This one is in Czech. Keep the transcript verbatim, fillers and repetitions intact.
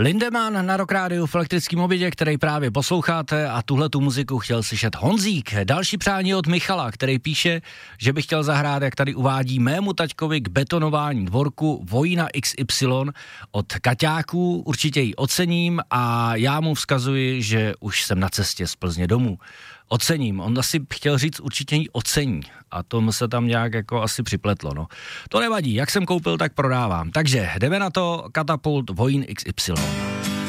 Lindemann na Rock Rádiu v elektrickém obědě, který právě posloucháte, a tuhle tu muziku chtěl slyšet Honzík. Další přání od Michala, který píše, že by chtěl zahrát, jak tady uvádí, mému taťkovi k betonování dvorku Vojna iks ypsilon od Kaťáků. Určitě ji ocením a já mu vzkazuji, že už jsem na cestě z Plzně domů. Ocením. On asi chtěl říct určitě ji ocení a to se tam nějak jako asi připletlo, no. To nevadí, jak jsem koupil, tak prodávám. Takže jdeme na to, Katapult Vojn iks ypsilon.